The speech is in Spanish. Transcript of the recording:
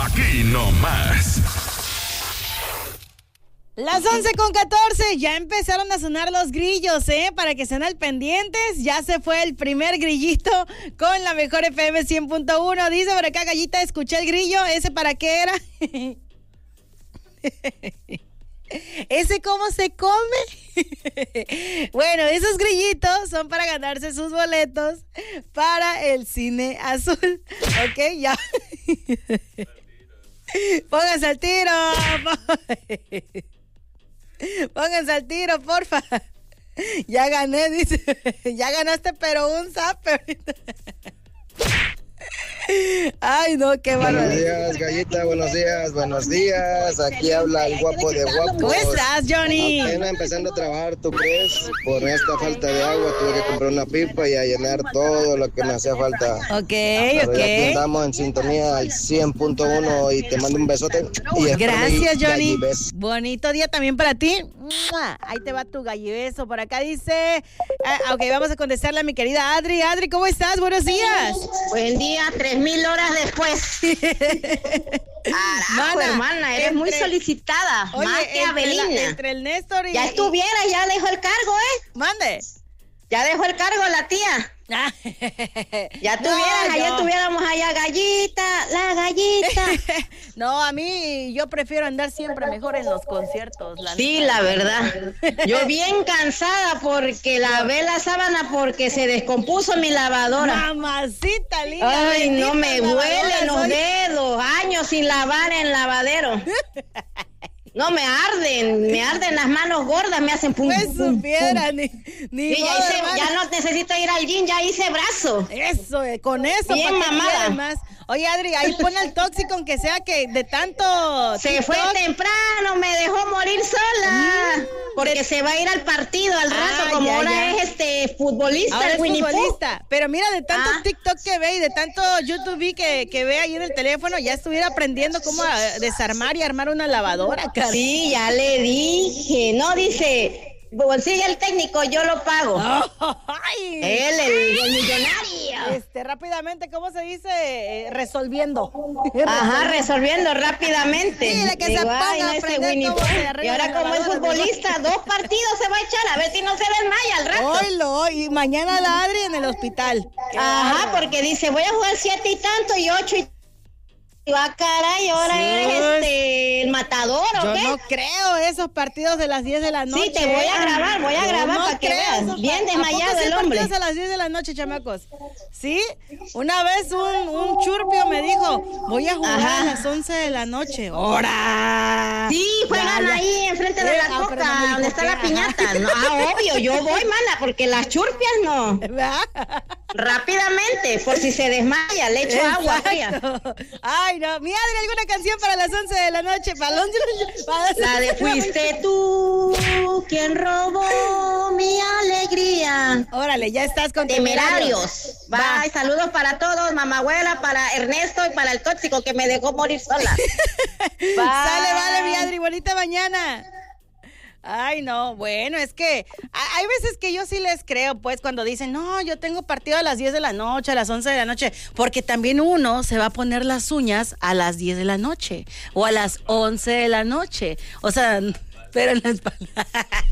Aquí nomás. Las 11:14, ya empezaron a sonar los grillos, para que estén al pendientes. Ya se fue el primer grillito con la mejor FM 100.1. Dice por acá, Gallita, escuché el grillo. ¿Ese para qué era? ¿Ese cómo se come? Bueno, esos grillitos son para ganarse sus boletos para el Cine Azul. Ok, ya. Pónganse al tiro. Pónganse al tiro, porfa. Ya gané, dice. Ya ganaste, pero un zape. Ay, no, qué barbaridad. Buenos días, Gallita, buenos días. Aquí habla el guapo de guapos. ¿Cómo estás, Johnny? Apenas empezando a trabajar, ¿tú crees? Por esta falta de agua tuve que comprar una pipa y a llenar todo lo que me hacía falta. Ok. Aquí andamos en sintonía al 100.1 y te mando un besote. Gracias, Johnny. Bonito día también para ti. Ahí te va tu gallibeso. Por acá dice... ok, vamos a contestarle a mi querida Adri. Adri, ¿cómo estás? Buenos días. Buen día, 3,000 horas después. Carajo, hermana, eres muy solicitada. Oye, más que Abelina. Entre el Néstor y... Ya estuviera, ya dejó el cargo, Mande. Ya dejó el cargo la tía. Ya tuvieras, ayer tuviéramos allá la gallita. No, a mí yo prefiero andar siempre mejor en los conciertos. La verdad. Yo bien cansada porque lavé la sábana porque se descompuso mi lavadora. Mamacita linda. Ay, no me huelen los dedos. Años sin lavar en lavadero. No, me arden las manos gordas, me hacen pum, pues supiera, ni sí, ya no necesito ir al gym, ya hice brazo. Eso, con eso. Bien mamada. Más. Oye, Adri, ahí pon al tóxico, aunque sea que de tanto... Se fue temprano, me dejó morir sola. Porque se va a ir al partido al rato, como ahora es futbolista. Ahora es futbolista. Pero mira, de tanto TikTok que ve y de tanto YouTube que ve ahí en el teléfono, ya estuviera aprendiendo cómo desarmar y armar una lavadora, cara. Sí, ya le dije. No, dice... Sigue el técnico, yo lo pago. Ay. Él, el millonario. Rápidamente, ¿cómo se dice? Resolviendo. Resolviendo rápidamente. Dile que se ponga a aprender cómo se arregla. Y ahora como es futbolista, 2 partidos se va a echar, a ver si no se desmaya al rato. Oilo, y mañana la Adri en el hospital. Porque dice, voy a jugar 7 y tanto y 8 y... caray, ahora eres el matador, ¿o yo qué? Yo no creo esos partidos de las 10 de la noche. Sí, te voy a grabar para que veas. Bien desmayado el hombre. Partidos a las 10 de la noche, chamacos. Sí, una vez un churpio me dijo, voy a jugar a las 11 de la noche. ¡Hora! Sí, juegan ahí enfrente de la coca, donde está la piñata. No, obvio, yo voy, mana, porque las churpias no. Rápidamente, por si se desmaya, le echo agua fría. Ay, no. Mi Adri, ¿alguna canción para las 11 de la noche? La de Fuiste tú quien robó mi alegría. Órale, ya estás con Temerarios. Bye, saludos para todos, mamabuela, para Ernesto y para el tóxico que me dejó morir sola. Bye. Sale, vale, mi Adri, bonita mañana. Ay, no, bueno, es que hay veces que yo sí les creo, pues, cuando dicen, no, yo tengo partido a las 10 de la noche, a las 11 de la noche, porque también uno se va a poner las uñas a las 10 de la noche o a las 11 de la noche, o sea, pero en la espalda.